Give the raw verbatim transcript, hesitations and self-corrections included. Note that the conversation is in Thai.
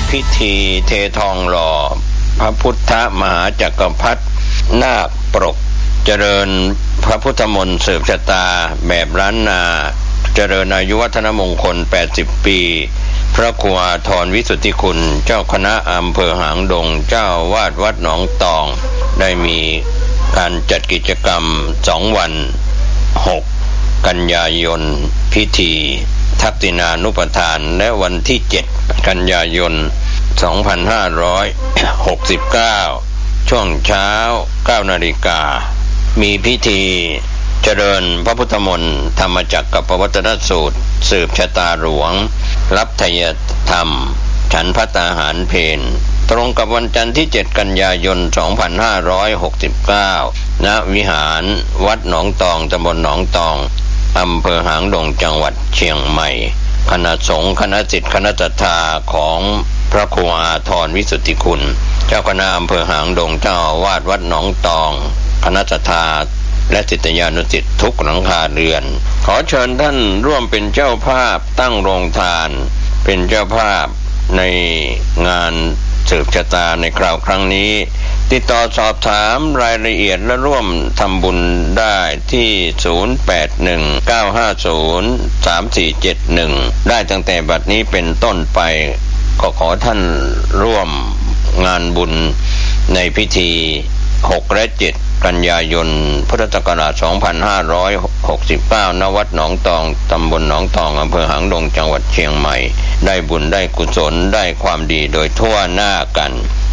พิธีเททองหล่อพระพุทธมหาจักรพรรดินาคปรกเจริญพระพุทธมนต์สืบชะตาแบบล้านนาเจริญอายุวัฒนมงคลแปดสิบปีพระครูอาทรวิสุทธิคุณเจ้าคณะอำเภอหางดงเจ้าวาดวัดหนองตองได้มีการจัดกิจกรรมสองวันหกกันยายนพิธีทักษิณานุปทานและวันที่เจ็ดกันยายนสองพันห้าร้อยหกสิบเก้าช่วงเช้าเก้านาฬิกามีพิธีเจริญพระพุทธมนต์ธรรมจักรกับปวัตนสูตรสืบชะตาหลวงรับไทยธรรมฉันภัตตาหารเพลตรงกับวันจันทร์ที่เจ็ดกันยายนสองพันห้าร้อยหกสิบเก้าณวิหารวัดหนองตองตำบลหนองตองอำเภอหางดงจังหวัดเชียงใหม่คณะสงฆ์คณะศิษย์คณะศรัทธาของพระครูอาทรวิสุทธิคุณเจ้าคณะอำเภอหางดงเจ้าอาวาสวัดหนองตองคณะศรัทธาและศิษยานุศิษย์ทุกหลังคาเรือนขอเชิญท่านร่วมเป็นเจ้าภาพตั้งโรงทานเป็นเจ้าภาพในงานสืบชะตาในคราวครั้งนี้ติดต่อสอบถามรายละเอียดและร่วมทำบุญได้ที่ศูนย์ แปด หนึ่ง เก้า ห้า ศูนย์ สาม สี่ เจ็ด หนึ่งได้ตั้งแต่บัดนี้เป็นต้นไปก็ขอท่านร่วมงานบุญในพิธีหกและเจ็ดกันยายนพุทธศักราชสองพันห้าร้อยหกสิบเก้าณวัดหนองตองตำบลหนองตองอำเภอหางดงจังหวัดเชียงใหม่ได้บุญได้กุศลได้ความดีโดยทั่วหน้ากัน